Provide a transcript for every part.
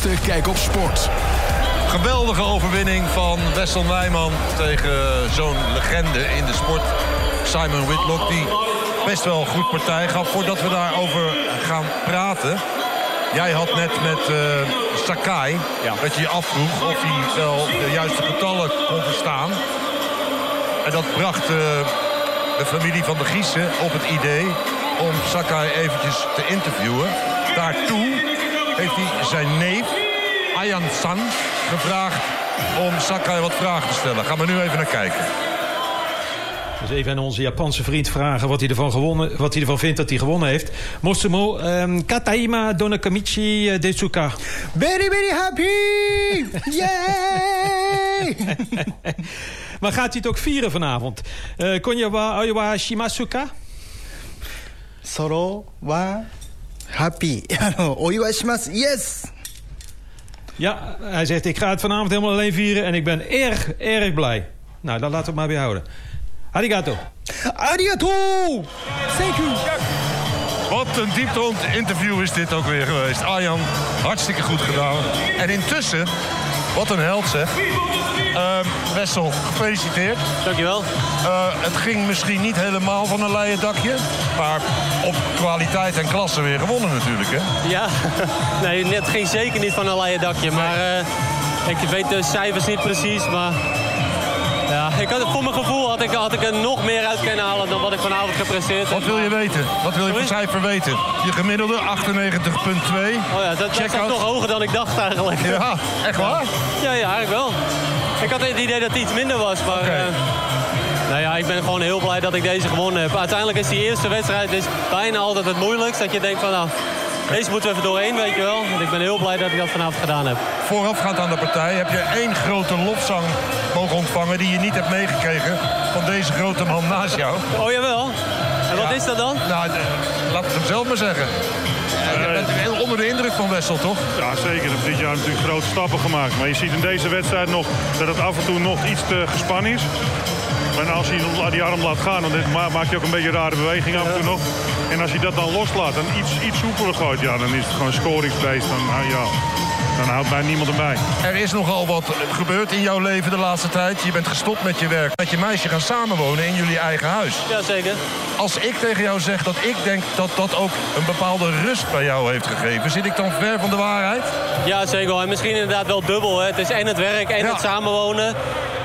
eerste kijk op sport. Geweldige overwinning van Wessel Nijman tegen zo'n legende in de sport. Simon Whitlock, die best wel een goed partij gaf. Voordat we daarover gaan praten. Jij had net met Sakai dat je je afvroeg of hij wel de juiste getallen kon verstaan. En dat bracht de familie van de Giezen op het idee om Sakai eventjes te interviewen. Daartoe heeft hij zijn neef, Ayan San, gevraagd om Sakai wat vragen te stellen. Gaan we nu even naar kijken. Dus even aan onze Japanse vriend vragen wat hij ervan vindt dat hij gewonnen heeft. Mosumo, Kataima Donakamichi Desuka. Very, very happy! Yay! Maar gaat hij het ook vieren vanavond? Konya wa oiwa shimasuka? Soro wa happy. Oiwa shimasu. Yes! Ja, hij zegt ik ga het vanavond helemaal alleen vieren en ik ben erg, erg blij. Nou, dan laten we het maar bij houden. Arigato. Arigato! Thank you. Wat een dieptegrond interview is dit ook weer geweest. Arjan, hartstikke goed gedaan. En intussen, wat een held zeg. Wessel, gefeliciteerd. Dankjewel. Het ging misschien niet helemaal van een leien dakje. Maar op kwaliteit en klasse weer gewonnen natuurlijk, hè? Ja, nee, het ging zeker niet van een leien dakje. Maar ik weet de cijfers niet precies, maar... Ja, voor mijn gevoel had ik er nog meer uit kunnen halen dan wat ik vanavond gepresteerd heb. Wat wil je weten? Wat wil je voor cijfer weten? Je gemiddelde 98,2. Oh ja, dat is toch hoger dan ik dacht eigenlijk. Ja, echt waar? Ja, eigenlijk wel. Ik had het idee dat het iets minder was, maar... Okay. Nou ja, ik ben gewoon heel blij dat ik deze gewonnen heb. Uiteindelijk is die eerste wedstrijd bijna altijd het moeilijkst. Dat je denkt van, nou, deze moeten we even doorheen, weet je wel. En ik ben heel blij dat ik dat vanavond gedaan heb. Voorafgaand aan de partij heb je één grote lofzang mogen ontvangen die je niet hebt meegekregen van deze grote man naast jou. Oh, jawel. En wat is dat dan? Nou, laat het hem zelf maar zeggen. Je bent heel onder de indruk van Wessel, toch? Ja, zeker. Hij heeft dit jaar natuurlijk grote stappen gemaakt. Maar je ziet in deze wedstrijd nog dat het af en toe nog iets te gespannen is. En als hij die arm laat gaan, dan maakt hij ook een beetje een rare beweging af en toe nog. En als hij dat dan loslaat en iets soepeler gooit, ja, dan is het gewoon scoringsbeest. Dan houdt bijna niemand erbij. Er is nogal wat gebeurd in jouw leven de laatste tijd. Je bent gestopt met je werk. Met je meisje gaan samenwonen in jullie eigen huis. Ja, zeker. Als ik tegen jou zeg dat ik denk dat dat ook een bepaalde rust bij jou heeft gegeven, zit ik dan ver van de waarheid? Ja, zeker. En misschien inderdaad wel dubbel. Hè. Het is en het werk en het samenwonen.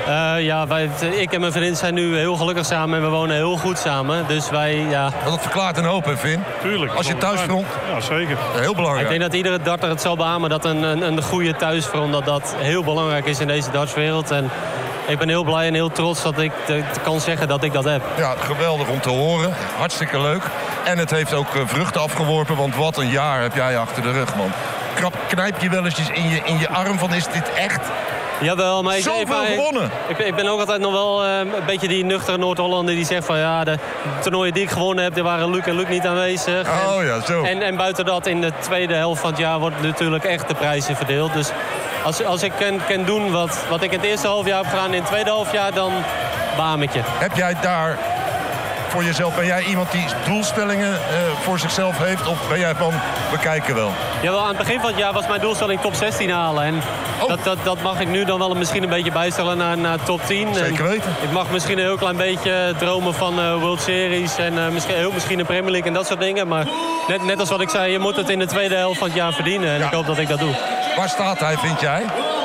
Ik en mijn vriend zijn nu heel gelukkig samen en we wonen heel goed samen. Dus wij, ja... Dat verklaart een hoop, hè, Vin? Tuurlijk. Als je thuisfront... Ja, zeker. Heel belangrijk. Ik denk dat iedere darter het zal beamen dat een goede thuisfront dat heel belangrijk is in deze dartswereld. En ik ben heel blij en heel trots dat ik kan zeggen dat ik dat heb. Ja, geweldig om te horen. Hartstikke leuk. En het heeft ook vruchten afgeworpen, want wat een jaar heb jij achter de rug, man. Knijp je wel eens in je arm van, is dit echt... Jawel, maar zoveel gewonnen. Ik ben ook altijd nog wel een beetje die nuchtere Noord-Hollander die zegt van ja, de toernooien die ik gewonnen heb, daar waren Luc en Luc niet aanwezig. Oh ja, zo. En buiten dat, in de tweede helft van het jaar wordt natuurlijk echt de prijzen verdeeld. Dus als ik kan doen wat ik in het eerste halfjaar heb gedaan in het tweede halfjaar, dan baam ik je. Heb jij daar voor jezelf, ben jij iemand die doelstellingen voor zichzelf heeft? Of ben jij van, we kijken wel? Jawel, aan het begin van het jaar was mijn doelstelling top 16 halen. En dat mag ik nu dan wel misschien een beetje bijstellen naar top 10. Zeker weten. Ik mag misschien een heel klein beetje dromen van World Series en misschien een Premier League en dat soort dingen. Maar net als wat ik zei, je moet het in de tweede helft van het jaar verdienen. En ik hoop dat ik dat doe. Waar staat hij, vind jij?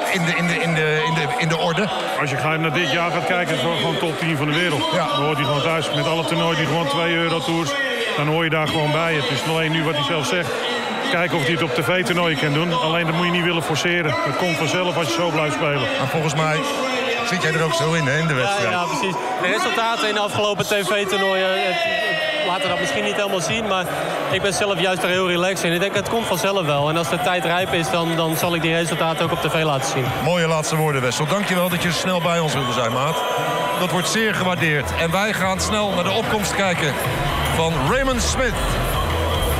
In de orde? Als je naar dit jaar gaat kijken, is het gewoon top 10 van de wereld. Ja. Dan hoort hij gewoon thuis met alle toernooien die gewoon 2 Euro-tours. Dan hoor je daar gewoon bij. Het is alleen nu wat hij zelf zegt. Kijken of hij het op tv-toernooien kan doen. Alleen dat moet je niet willen forceren. Dat komt vanzelf als je zo blijft spelen. Maar volgens mij zit jij er ook zo in de wedstrijd. Ja, precies. De resultaten in de afgelopen tv-toernooien laten dat misschien niet helemaal zien. Maar ik ben zelf juist er heel relaxed in. Ik denk, het komt vanzelf wel. En als de tijd rijp is, dan zal ik die resultaten ook op tv laten zien. Mooie laatste woorden, Wessel. Dankjewel dat je snel bij ons wilde zijn, maat. Dat wordt zeer gewaardeerd. En wij gaan snel naar de opkomst kijken van Raymond Smith.